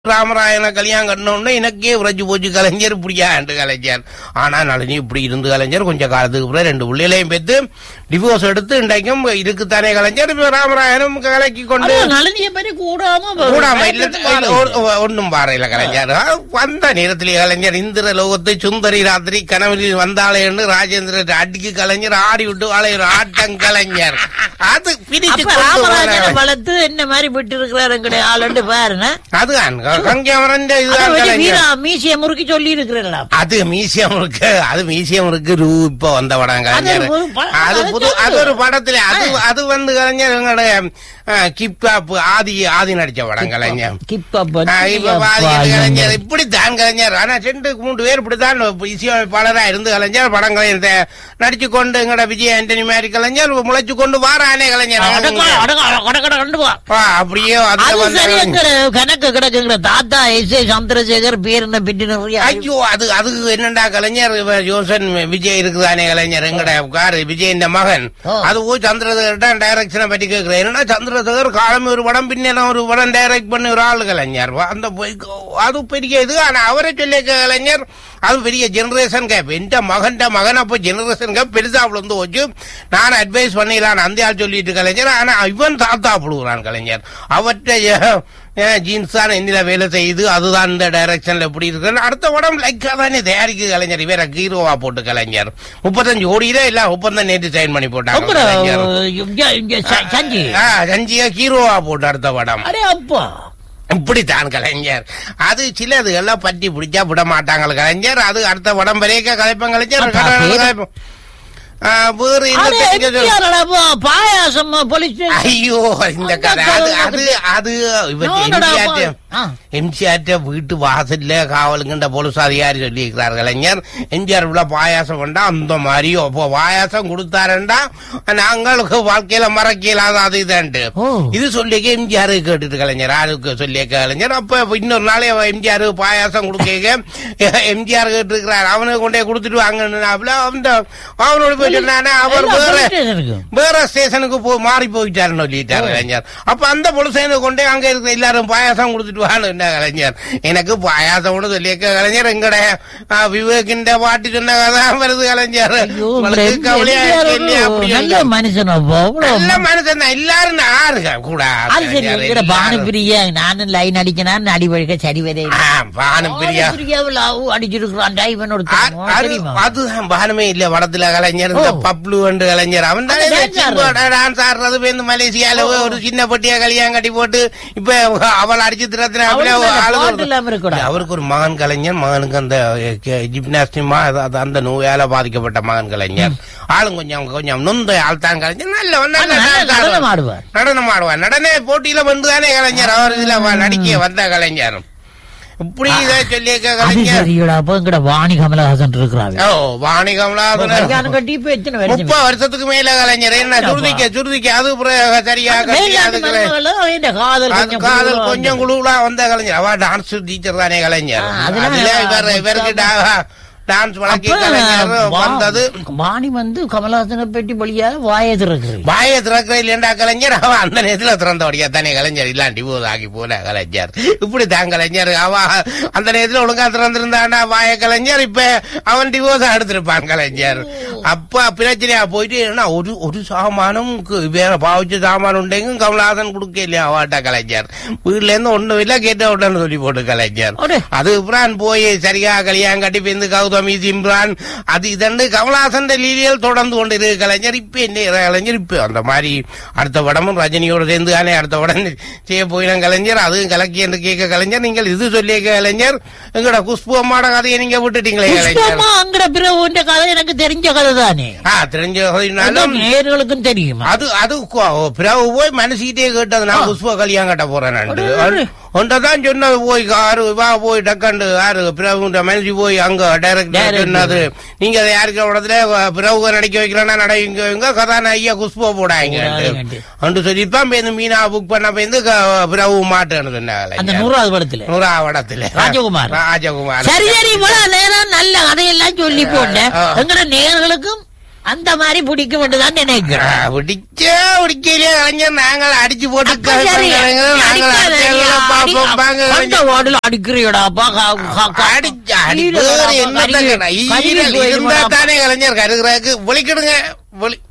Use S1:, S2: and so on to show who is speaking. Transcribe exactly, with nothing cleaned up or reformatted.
S1: ராமராயனை கல்யாணம் கட்டணும்னு எனக்கே உரைச்சு போச்சு கலைஞர் இப்படியாண்டு கலைஞர். ஆனா நளினி இப்படி இருந்து கலைஞர் கொஞ்சம் காலத்துக்கு பிறகு ரெண்டு பிள்ளைகளையும் பெற்று டிவோர்ஸ் எடுத்து இன்றைக்கும் இருக்குத்தானே கலைஞர். ராமராயனும் கலக்கி கொண்டு
S2: நளினியை பற்றி கூடாம
S1: கூடாம ஒன்னும் பாறையில கலைஞர். வந்த நேரத்திலே கலைஞர் இந்திர லோகத்தை சுந்தரி ராத்திரி கனவில் வந்தாலே என்று ராஜேந்திர அடிக்கு கலைஞர் ஆடி விட்டு வாழை ஒரு ஆட்டம் கலைஞர். அது பிடிச்சு
S2: வளர்த்து என்ன மாதிரி விட்டு இருக்கிறாரு ஆளுண்டு பாருங்க.
S1: அதுதான்
S2: மியூசியம் இருக்கு சொல்லி இருக்கிறாங்களா?
S1: அது மியூசியம் இருக்கு, அது மியூசியம் இருக்கு. ரூ இப்ப வந்த படம் கலைஞர். அது புது அது ஒரு படத்துல அது அது வந்து கலைஞர் எங்களுடைய கிப்டாப் ஆதி ஆதி நடிச்ச படம் கலைஞர். கலைஞர் இப்படித்தான் கலைஞர். ஆனா ரெண்டு மூன்று பேர் இப்படித்தான் இசையமைப்பாளரா இருந்து கலைஞர் படங்களை நடிச்சு கொண்டு எங்கட விஜய் ஆண்டனி மாதிரி கலைஞர் முளைச்சு கொண்டு வாரானே கலைஞர். அப்படியே
S2: கணக்கு கிடக்குங்கிற தாத்தா எஸ் ஏ சந்திரசேகர் பேர் என்ன பிட்டு நிறைய.
S1: ஐயோ அது அது என்னண்டா கலைஞர் ஜோசன் விஜய் இருக்குதானே கலைஞர் எங்கட காரு விஜய் இந்த மகன். அது போய் சந்திரசேகர் டைரக்ஷனை பற்றி கேட்கிறேன். என்னன்னா சந்திரசேகர் காலமே ஒரு படம் பின்ன ஒரு படம் டைரக்ட் பண்ண ஒரு ஆள் கலைஞர். அந்த அது பெரிய இது. ஆனா அவரை சொல்லிய கலைஞர் அது பெரிய ஜெனரேஷன் கேப். எந்த மகன் மகன் அப்ப ஜெனரேஷன் கேப் பெருசா விழுந்து போச்சு. நான் அட்வைஸ் பண்ணிடலாம் அந்த ஆள் சொல்லிட்டு கலைஞர். ஆனா இவன் தாத்தா புழுகிறான் கலைஞர். அவற்றை ஜீன்ஸ் தான் என்னில வேலை செய்யுது. அதுதான் இந்த டைரக்ஷன்ல எப்படி இருக்கு. அடுத்த படம் லைக்கா தானே தயாரிக்கு கலைஞர். இவர ஹீரோவா போட்டு கலைஞர் முப்பத்தஞ்சு கோடியில இல்ல ஒப்பந்தம் நேற்று சைன் பண்ணி போட்டாங்க. சஞ்சியா ஹீரோவா போட்டு அடுத்த படம் இப்படித்தான் கலைஞர். அது சிலது எல்லாம் பற்றி பிடிச்சா விட மாட்டாங்க கலைஞர். அது அடுத்த படம் வரைக்க கலைப்பம் கலைஞர்.
S2: பாயாசம்
S1: ஐயோ இந்த கதை அது அது எம்ஜிஆர் வீட்டு வாசல்ல காவலுங்கின்ற போலீஸ் அதிகாரி சொல்லி இருக்கிறார் கலைஞர். எம்ஜிஆர் பாயாசம் வேண்டா அந்த மாதிரி பாயாசம் கொடுத்தாருண்டா நாங்களுக்கு வாழ்க்கையில மறக்கலாத அது இதுண்டு இது சொல்லிக்க எம்ஜிஆர் கேட்டுட்டு கலைஞர். ஆளுக்கு சொல்லிய கலைஞர். அப்ப இன்னொரு நாளே எம்ஜிஆர் பாயாசம் கொடுக்க எம்ஜிஆர் கேட்டு இருக்கிறார். அவனுக்கு கொண்டே கொடுத்துட்டு வாங்கினாப்புல அவனோட போய் சொன்னா அவர் வேற வேற ஸ்டேஷனுக்கு போ மாறி போயிட்டாருன்னு சொல்லிட்டாரு கலைஞர். அப்ப அந்த பொலிசனை கொண்டே அங்க இருக்கிற எல்லாரும் பாயாசம் கொடுத்துட்டு வாங்க கலைஞர். எனக்கு பாயாசம் கூட சொல்லிய கலைஞர். எங்கட விவேகின் பாட்டு சொன்ன கதை வருது கலைஞர்.
S2: நல்ல மனுஷன் நல்ல மனுஷன் எல்லாரும் ஆறுக கூட பானுபிரியா நானும் லைன் அடிக்கணும் அடி வழிக்க சரி வரை பானுபிரியா அடிச்சிருக்கிறான். அதுதான் பானுமே இல்ல படத்துல கலைஞர். இந்த பப்ளு என்று கலைஞர் அவன் தான் டான்ஸ் ஆடுறது மலேசியால ஒரு சின்ன பட்டியா கல்யாணம் கட்டி போட்டு இப்ப அவள் அடிச்சு திறத்தின அவருக்கு ஒரு மகன் கலைஞர். மகனுக்கு அந்த ஜிம்னாஸ்டிமா அந்த நோயால பாதிக்கப்பட்ட மகன் கலைஞர். ஆளும் கொஞ்சம் கொஞ்சம் நொந்த ஆள் தான் கலைஞர். நல்ல நடனம் ஆடுவார் நடனம் ஆடுவார் நடன போட்டியில வந்துதானே கலைஞர். அவர் இதுல நடிக்க வந்த கலைஞர். இப்படி சொல்லி வாணி கமலஹாசன் இருக்கிறாங்க.
S1: வாணி கமலஹாசன் கட்டி முப்பது வருஷத்துக்கு மேல கலைஞர். என்ன சுருதிக்க சுருதிக்க அது சரியா காதல் கொஞ்சம் குழுவா வந்த கலைஞர். அவ டான்ஸ் டீச்சர் தானே கலைஞர். அதுல இவருக்கு டான்ஸ் வழக்கி வந்தது.
S2: வாணி வந்து கமலஹாசனை பெட்டி வழியாக வாயை திறக்கிற
S1: வாயை திறக்கிற இல்லையா கலைஞர். அவ அந்த நேரத்துல திறந்த வழியா தானே கலைஞர். இல்லாண்டி போது ஆகி போல கலைஞர். இப்படித்தான் கலைஞர். அவ அந்த நேரத்துல ஒழுங்கா திறந்திருந்தாண்டா வாய கலைஞர். இப்ப அவன் டிவோர்ஸ் எடுத்திருப்பான் கலைஞர். அப்ப பிரச்சனையா போயிட்டு ஒரு ஒரு சாமானும் வேற பாவிச்ச சாமான் உண்டேங்க கமலஹாசன் கொடுக்க இல்லையா அவாட்டா கலைஞர். வீட்டுல இருந்து ஒண்ணும் இல்ல கேட்ட உடனே சொல்லி போட்டு கலைஞர். அது பிரான் போய் சரியா கல்யாணம் கட்டி பேருந்து கௌதமி சிம்ரான் அது இதண்டு கமலஹாசன் லீலியல் தொடர்ந்து கொண்டு இருக்கு கலைஞர். இப்ப என்ன கலைஞர் இப்ப அந்த மாதிரி அடுத்த படமும் ரஜினியோட சேர்ந்து தானே அடுத்த படம் செய்ய போயிடும் கலைஞர். அதுவும் கலக்கி என்று கேட்க கலைஞர். நீங்கள் இது சொல்லிய கலைஞர். எங்கட குஷ்பு அம்மாட கதையை நீங்க விட்டுட்டீங்களே கலைஞர்.
S2: கதை எனக்கு தெரிஞ்ச கதை தானே.
S1: தெரிஞ்ச கதைனாலும்
S2: நேர்களுக்கும் தெரியும்.
S1: அது அது பிறகு போய் மனசுகிட்டே கேட்டது நான் குஷ்பு கல்யாணம் கட்ட போறேன் ஒன்றதான் சொன்னது. போய் ஆறு வா போய் டக்காண்டு ஆறு பிறகு மனசு போய் அங்க டைரக்டர் சொன்னது. நீங்க அதை யாருக்கு இடத்துல பிறகு நடிக்க வைக்கிறேன்னா நடிக்க கதாநாயகியா குஷ்பு போடாங்க அன்று சொல்லிப்பான். மீனா புக் பண்ண பேருந்து பிறகு மாட்டேன்னு சொன்னாங்க
S2: நூறாவது படத்துல
S1: நூறாவது படத்துல ராஜகுமார் ராஜகுமார்.
S2: சரி சரி நல்ல கதையெல்லாம் சொல்லி போட்டேன். எங்கட நேயர்களுக்கும் அந்த மாதிரி பிடிக்க மட்டும்தான் நினைக்கிறேன்.
S1: பிடிச்ச பிடிக்கலையே கலைஞர் நாங்கள் அடிச்சு போட்டு
S2: அடிக்கிறீடாப்பா
S1: தானே கலைஞர் கருகிறாக்கு ஒழிக்கிடுங்க.